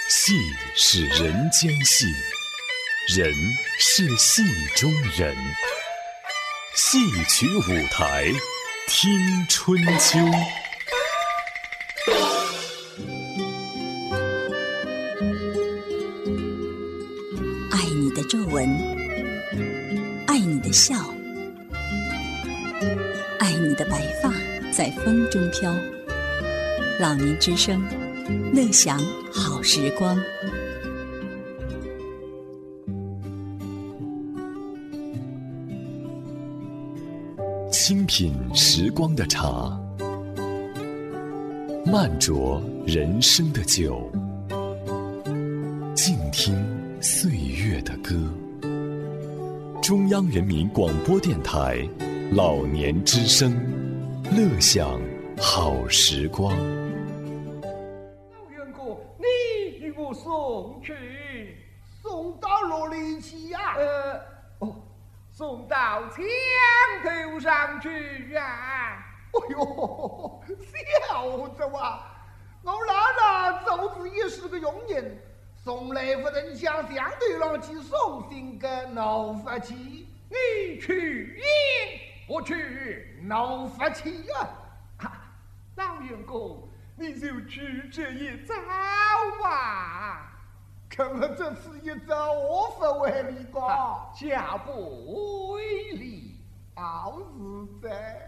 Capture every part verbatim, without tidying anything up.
戏是人间戏，人是戏中人。戏曲舞台，听春秋。 爱你的皱纹，爱你的笑，爱你的白发在风中飘。老年之声，乐享好时光。 轻品时光的茶，慢酌人生的酒，静听岁月的歌。中央人民广播电台老年之声，乐享好时光。 老员工，你与我送去，送到哪里去呀？呃，哦，送到墙头上去呀！哎呦，小子啊，我奶奶就是也是个佣人，送来不能像相对郎去送信个闹发气。你去也，我去闹发气呀！啊，老员工，你就去这一招吧。可我这次一招我不为你讲，下不为例，好是在。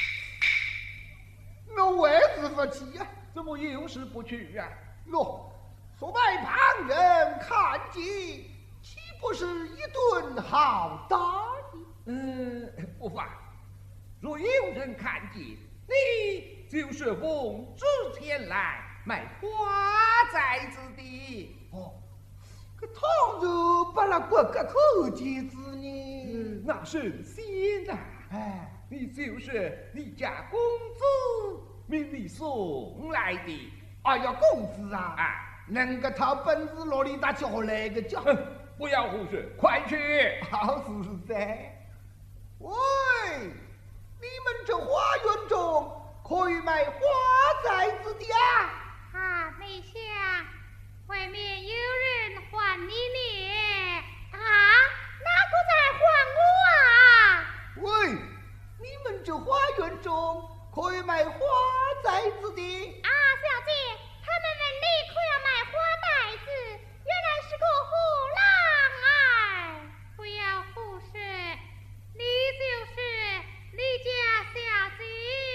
我为之不去呀、啊？怎么又是不去呀、啊？喏，说外旁人看见，岂不是一顿好打的？嗯，不妨。若有人看见，你就是奉旨前来买花栽子的。哦，可倘若把那国个口见子呢？嗯，那神仙呐！哎，你就是你家公子命你送来的。哎呀，公子啊！啊，能个他本事哪里打叫来个叫？不要胡说，快去！好是在。喂，你们这花园中可以卖花栽子的呀？ 啊，内相，外面有人唤你呢。啊，哪个在唤我啊？ 喂，你们这花园中可以卖花栽子的？ 啊，小姐，他们问你可要卖花袋子，原来是个胡郎哎！不要胡说，你就是你家小姐。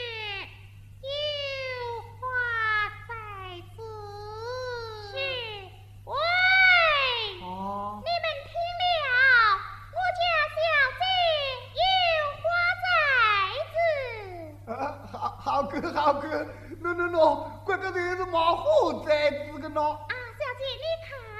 有花栽子。是。喂。 哦。 你们听了，我家小姐有花栽子。 啊，好好个好个，喏喏喏，这个人是卖花栽子的喏。 啊，小姐，你看。